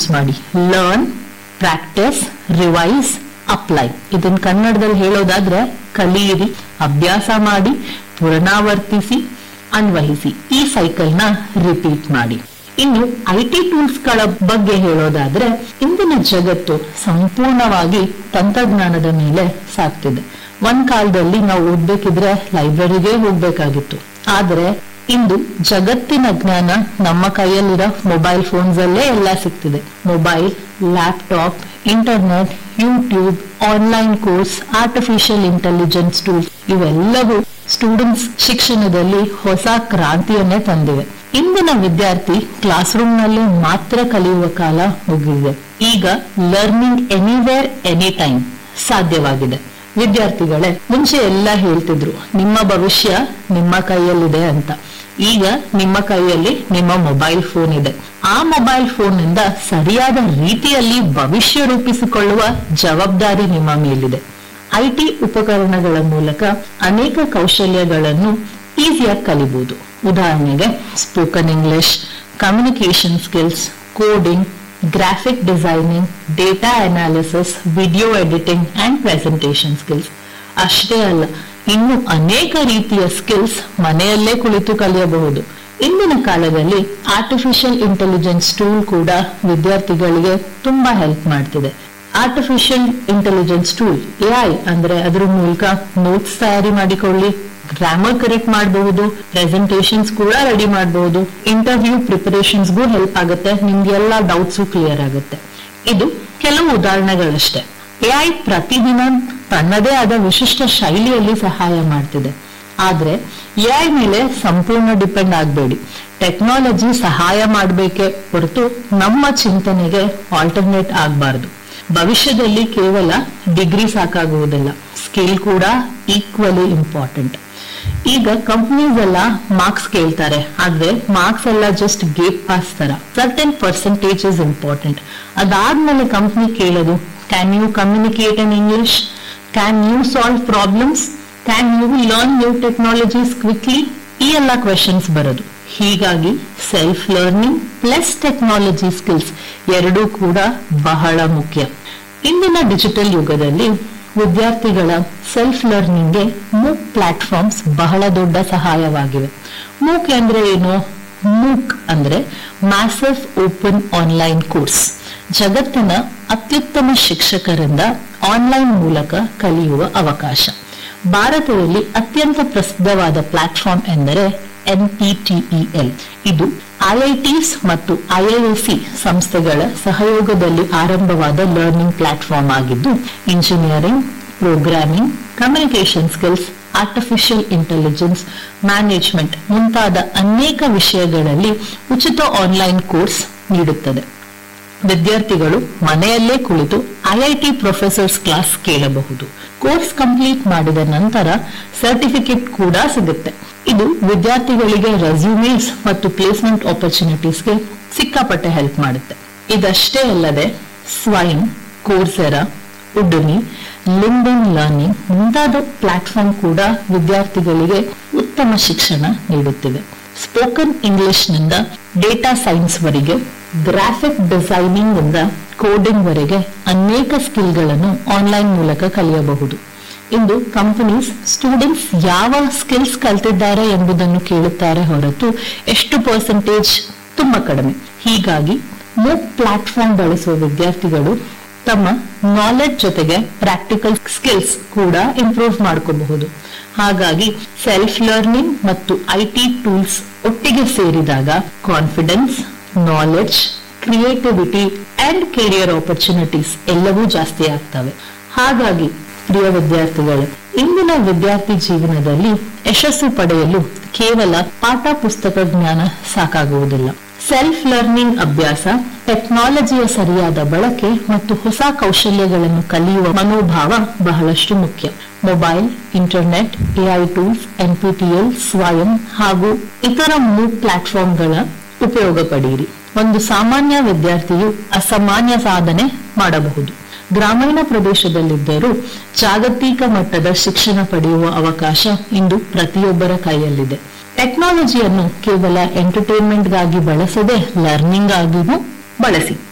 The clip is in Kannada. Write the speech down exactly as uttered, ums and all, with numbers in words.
ಮಾಡಿ. Learn, practice, revise, apply. ಇದನ್ನ ಕನ್ನಡದಲ್ಲಿ ಹೇಳೋದಾದ್ರೆ ಕಲಿಯಿರಿ, ಅಭ್ಯಾಸ ಮಾಡಿ, ಪುನರಾವರ್ತಿಸಿ, ಅನ್ವಯಿಸಿ. ಈ ಸೈಕಲ್ ನ ರಿಪೀಟ್ ಮಾಡಿ. ಇನ್ನು ಐ ಟಿ ಟೂಲ್ಸ್ ಗಳ ಬಗ್ಗೆ ಹೇಳೋದಾದ್ರೆ ಇಂದಿನ ಜಗತ್ತು ಸಂಪೂರ್ಣವಾಗಿ ತಂತ್ರಜ್ಞಾನದ ಮೇಲೆ ಸಾಗ್ತಿದೆ. ಒಂದ್ ಕಾಲದಲ್ಲಿ ನಾವು ಓದ್ಬೇಕಿದ್ರೆ ಲೈಬ್ರರಿಗೆ ಹೋಗ್ಬೇಕಾಗಿತ್ತು. ಆದ್ರೆ ಇಂದು ಜಗತ್ತಿನ ಜ್ಞಾನ ನಮ್ಮ ಕೈಯಲ್ಲಿರೋ ಮೊಬೈಲ್ ಫೋನ್ಸ್ ಅಲ್ಲೇ ಎಲ್ಲ ಸಿಗ್ತಿದೆ. Mobile, laptop, internet, YouTube, online course, artificial intelligence tools ಇವೆಲ್ಲವೂ ಸ್ಟೂಡೆಂಟ್ಸ್ ಶಿಕ್ಷಣದಲ್ಲಿ ಹೊಸ ಕ್ರಾಂತಿಯನ್ನೇ ತಂದಿವೆ. ಇಂದಿನ ವಿದ್ಯಾರ್ಥಿ ಕ್ಲಾಸ್ ರೂಮ್ ನಲ್ಲಿ ಮಾತ್ರ ಕಲಿಯುವ ಕಾಲ ಮುಗಿದಿದೆ. ಈಗ ಲರ್ನಿಂಗ್ ಎನಿವೇರ್ ಎನಿ ಟೈಮ್ ಸಾಧ್ಯವಾಗಿದೆ. ವಿದ್ಯಾರ್ಥಿಗಳೇ, ಮುಂಚೆ ಎಲ್ಲ ಹೇಳ್ತಿದ್ರು ನಿಮ್ಮ ಭವಿಷ್ಯ ನಿಮ್ಮ ಕೈಯಲ್ಲಿದೆ ಅಂತ. ಈಗ ನಿಮ್ಮ ಕೈಯಲ್ಲಿ ನಿಮ್ಮ ಮೊಬೈಲ್ ಫೋನ್ ಇದೆ. ಆ ಮೊಬೈಲ್ ಫೋನ್ ನಿಂದ ಸರಿಯಾದ ರೀತಿಯಲ್ಲಿ ಭವಿಷ್ಯ ರೂಪಿಸಿಕೊಳ್ಳುವ ಜವಾಬ್ದಾರಿ ನಿಮ್ಮ ಮೇಲಿದೆ. ಐಟಿ ಉಪಕರಣಗಳ ಮೂಲಕ ಅನೇಕ ಕೌಶಲ್ಯಗಳನ್ನು ಈಸಿಯಾಗಿ ಕಲಿಬಹುದು. ಉದಾಹರಣೆಗೆ spoken English, communication skills, coding, graphic designing, data analysis, video editing and presentation skills. ಅಷ್ಟೇ ಅಲ್ಲ, ಇನ್ನು ಅನೇಕ ರೀತಿಯ ಸ್ಕಿಲ್ಸ್ ಮನೆಯಲ್ಲೇ ಕುಳಿತು ಕಲಿಯಬಹುದು. ಇಂದಿನ ಕಾಲದಲ್ಲಿ ಆರ್ಟಿಫಿಷಿಯಲ್ ಇಂಟೆಲಿಜೆನ್ಸ್ ಟೂಲ್ ಕೂಡ ವಿದ್ಯಾರ್ಥಿಗಳಿಗೆ ತುಂಬಾ ಹೆಲ್ಪ್ ಮಾಡ್ತಿದೆ. Artificial intelligence tool A I ಅಂದ್ರೆ ಅದರ ಮೂಲಕ ನೋಟ್ಸ್ ತಯಾರಿ ಮಾಡಿಕೊಳ್ಳಿ, ಗ್ರಾಮರ್ ಕರೆಕ್ಟ್ ಮಾಡಬಹುದು, ಪ್ರೆಸೆಂಟೇಶನ್ಸ್ ಕೂಡ ರೆಡಿ ಮಾಡಬಹುದು, ಇಂಟರ್ವ್ಯೂ ಪ್ರಿಪರೇಷನ್ಸ್ಗೂ ಹೆಲ್ಪ್ ಆಗುತ್ತೆ, ನಿಮ್ಗೆ ಎಲ್ಲಾ ಡೌಟ್ಸ್ ಕ್ಲಿಯರ್ ಆಗುತ್ತೆ. ಇದು ಕೆಲವು ಉದಾಹರಣೆಗಳಷ್ಟೇ. ಎ ಐ ಪ್ರತಿದಿನ ತನ್ನದೇ ಆದ ವಿಶಿಷ್ಟ ಶೈಲಿಯಲ್ಲಿ ಸಹಾಯ ಮಾಡ್ತಿದೆ. ಆದ್ರೆ ಎ ಐ ಮೇಲೆ ಸಂಪೂರ್ಣ ಡಿಪೆಂಡ್ ಆಗಬೇಡಿ. ಟೆಕ್ನಾಲಜಿ ಸಹಾಯ ಮಾಡಬೇಕೇ ಹೊರತು ನಮ್ಮ ಚಿಂತನೆಗೆ ಆಲ್ಟರ್ನೇಟ್ ಆಗಬಾರದು. ಭವಿಷ್ಯದಲ್ಲಿ ಕೇವಲ ಡಿಗ್ರಿ ಸಾಕಾಗುವುದಿಲ್ಲ, ಸ್ಕಿಲ್ ಕೂಡ ಈಕ್ವಲಿ ಇಂಪಾರ್ಟೆಂಟ್. ಈಗ ಕಂಪನೀಸ್ ಎಲ್ಲ ಮಾರ್ಕ್ಸ್ ಕೇಳ್ತಾರೆ, ಆದ್ರೆ ಮಾರ್ಕ್ಸ್ ಎಲ್ಲ ಜಸ್ಟ್ ಗೇಟ್ ಪಾಸ್ ತರ. Certain percentage is important. ಅದಾದ್ಮೇಲೆ ಕಂಪನಿ ಕೇಳೋದು, can you communicate in English, can you solve problems, can you learn new technologies quickly, ಈ ಎಲ್ಲ ಕ್ವೆಶನ್ಸ್ ಬರೋದು. ಹೀಗಾಗಿ self learning plus technology skills ಎರಡೂ ಕೂಡ ಬಹಳ ಮುಖ್ಯ. ಇಂದಿನ ಡಿಜಿಟಲ್ ಯುಗದಲ್ಲಿ ವಿದ್ಯಾರ್ಥಿಗಳ ಸೆಲ್ಫ್ ಲರ್ನಿಂಗ್ಗೆ ಮೂಕ್ ಪ್ಲಾಟ್ಫಾರ್ಮ್ಸ್ ಬಹಳ ದೊಡ್ಡ ಸಹಾಯವಾಗಿವೆ. ಮೂಕ್ ಅಂದ್ರೆ ಏನು? ಮೂಕ್ ಅಂದ್ರೆ ಮ್ಯಾಸಿವ್ ಓಪನ್ ಆನ್ಲೈನ್ ಕೋರ್ಸ್. ಜಗತ್ತಿನ ಅತ್ಯುತ್ತಮ ಶಿಕ್ಷಕರಿಂದ ಆನ್ಲೈನ್ ಮೂಲಕ ಕಲಿಯುವ ಅವಕಾಶ. ಭಾರತದಲ್ಲಿ ಅತ್ಯಂತ ಪ್ರಸಿದ್ಧವಾದ ಪ್ಲಾಟ್ಫಾರ್ಮ್ ಎಂದರೆ N P T E L. ಇದು ಐಐಟಿಸ್ ಮತ್ತು ಐಐಎಸ್ಸಿ ಸಂಸ್ಥೆಗಳ ಸಹಯೋಗದಲ್ಲಿ ಆರಂಭವಾದ ಲರ್ನಿಂಗ್ ಪ್ಲಾಟ್ಫಾರ್ಮ್ ಆಗಿದ್ದು, engineering, programming, communication skills, artificial intelligence, management ಮುಂತಾದ ಅನೇಕ ವಿಷಯಗಳಲ್ಲಿ ಉಚಿತ ಆನ್ಲೈನ್ ಕೋರ್ಸ್ ನೀಡುತ್ತದೆ. ವಿದ್ಯಾರ್ಥಿಗಳು ಮನೆಯಲ್ಲೇ ಕುಳಿತು ಐಐಟಿ ಪ್ರೊಫೆಸರ್ಸ್ ಕ್ಲಾಸ್ ಕೇಳಬಹುದು. ಕೋರ್ಸ್ ಕಂಪ್ಲೀಟ್ ಮಾಡಿದ ನಂತರ ಸರ್ಟಿಫಿಕೇಟ್ ಕೂಡ ಸಿಗುತ್ತೆ. ಇದು ವಿದ್ಯಾರ್ಥಿಗಳಿಗೆ ರೆಸ್ಯೂಮೇಸ್ ಮತ್ತು ಪ್ಲೇಸ್ಮೆಂಟ್ ಆಪರ್ಚುನಿಟೀಸ್ಗೆ ಸಿಕ್ಕಾಪಟ್ಟೆ ಹೆಲ್ಪ್ ಮಾಡುತ್ತೆ. ಇದಷ್ಟೇ ಅಲ್ಲದೆ ಸ್ವಯಂ, ಕೋರ್ಸೆರಾ, ಉಡುಮಿ, ಲಿಂಕ್ಡ್ಇನ್ ಲರ್ನಿಂಗ್ ಮುಂತಾದ ಪ್ಲಾಟ್ಫಾರ್ಮ್ ಕೂಡ ವಿದ್ಯಾರ್ಥಿಗಳಿಗೆ ಉತ್ತಮ ಶಿಕ್ಷಣ ನೀಡುತ್ತಿವೆ. ಸ್ಪೋಕನ್ ಇಂಗ್ಲಿಷ್ ನಿಂದ ಡೇಟಾ ಸೈನ್ಸ್ ವರೆಗೆ, ಗ್ರಾಫಿಕ್ ಡಿಸೈನಿಂಗ್ ಇಂದ ಕೋಡಿಂಗ್ ವರೆಗೆ ಅನೇಕ ಸ್ಕಿಲ್ಗಳನ್ನು ಆನ್ಲೈನ್ ಮೂಲಕ ಕಲಿಯಬಹುದು. ಇಂದು ಕಂಪನೀಸ್ ಸ್ಟೂಡೆಂಟ್ಸ್ ಯಾವ ಸ್ಕಿಲ್ಸ್ ಕಲ್ತಿದ್ದಾರೆ ಎಂಬುದನ್ನು ಕೇಳುತ್ತಾರೆ ಹೊರತು ಎಷ್ಟು ಪರ್ಸೆಂಟೇಜ್ ತುಂಬಾ ಕಡಿಮೆ. ಹೀಗಾಗಿ ಮೂಕ್ ಪ್ಲಾಟ್ಫಾರ್ಮ್ ಬಳಸುವ ವಿದ್ಯಾರ್ಥಿಗಳು ತಮ್ಮ ನಾಲೆಡ್ಜ್ ಜೊತೆಗೆ ಪ್ರಾಕ್ಟಿಕಲ್ ಸ್ಕಿಲ್ಸ್ ಕೂಡ ಇಂಪ್ರೂವ್ ಮಾಡ್ಕೋಬಹುದು. ಹಾಗಾಗಿ ಸೆಲ್ಫ್ ಲರ್ನಿಂಗ್ ಮತ್ತು ಐಟಿ ಟೂಲ್ಸ್ ಒಟ್ಟಿಗೆ ಸೇರಿದಾಗ confidence, knowledge, creativity and career opportunities ಎಲ್ಲವೂ ಜಾಸ್ತಿ ಆಗ್ತವೆ. ಹಾಗಾಗಿ ಪ್ರಿಯ ವಿದ್ಯಾರ್ಥಿಗಳೇ, ಇಂದಿನ ವಿದ್ಯಾರ್ಥಿ ಜೀವನದಲ್ಲಿ ಯಶಸ್ಸು ಪಡೆಯಲು ಕೇವಲ ಪಾಠ ಪುಸ್ತಕ ಜ್ಞಾನ ಸಾಕಾಗುವುದಿಲ್ಲ. ಸೆಲ್ಫ್ ಲರ್ನಿಂಗ್ ಅಭ್ಯಾಸ, ಟೆಕ್ನಾಲಜಿಯ ಸರಿಯಾದ ಬಳಕೆ ಮತ್ತು ಹೊಸ ಕೌಶಲ್ಯಗಳನ್ನು ಕಲಿಯುವ ಮನೋಭಾವ ಬಹಳಷ್ಟು ಮುಖ್ಯ. Mobile, internet, AI tools, N P T L, ಸ್ವಯಂ ಹಾಗೂ ಇತರ ಮೂಕ್ ಪ್ಲಾಟ್ಫಾರ್ಮ್ಗಳ ಉಪಯೋಗ ಪಡೆಯಿರಿ. ಒಂದು ಸಾಮಾನ್ಯ ವಿದ್ಯಾರ್ಥಿಯು ಅಸಾಮಾನ್ಯ ಸಾಧನೆ ಮಾಡಬಹುದು. ಗ್ರಾಮೀಣ ಪ್ರದೇಶದಲ್ಲಿದ್ದರೂ ಜಾಗತಿಕ ಮಟ್ಟದ ಶಿಕ್ಷಣ ಪಡೆಯುವ ಅವಕಾಶ ಇಂದು ಪ್ರತಿಯೊಬ್ಬರ ಕೈಯಲ್ಲಿದೆ. ಟೆಕ್ನಾಲಜಿಯನ್ನು ಕೇವಲ ಎಂಟರ್ಟೈನ್ಮೆಂಟ್ಗಾಗಿ ಬಳಸದೆ ಲರ್ನಿಂಗ್ ಆಗಿಯೂ ಬಳಸಿ.